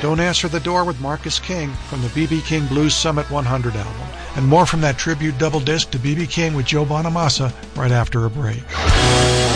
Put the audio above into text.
Don't Answer the Door with Marcus King from the B.B. King Blues Summit 100 album. And more from that tribute double disc to B.B. King with Joe Bonamassa right after a break.